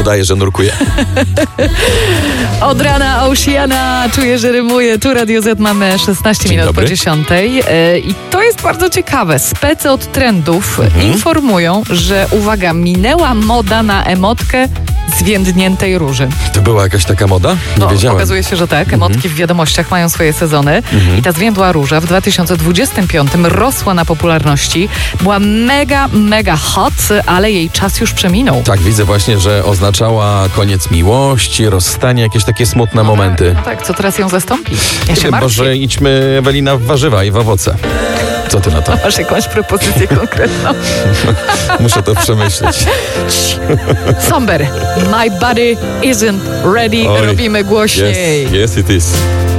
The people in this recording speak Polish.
Udaje, że nurkuje. Od rana Oceana, czuję, że rymuje. Tu Radio Z, mamy 16 Dzień minut dobry. po 10. I to jest bardzo ciekawe. Specy od trendów informują, że uwaga, minęła moda na emotkę zwiędniętej róży. To była jakaś taka moda? Nie wiedziałem. Okazuje się, że tak. Emotki w wiadomościach mają swoje sezony. I ta zwiędła róża w 2025 rosła na popularności. Była mega hot, ale jej czas już przeminął. Tak, widzę właśnie, że oznaczała koniec miłości, rozstanie, jakieś takie smutne momenty. Tak, co teraz ją zastąpi? Ja się Chyba, martwię. że idźmy, Ewelina, w warzywa i w owoce. Co ty na to? Masz jakąś propozycję konkretną? Muszę to przemyśleć. Somber. My body isn't ready. Oj, Robimy głośniej. Yes, it is.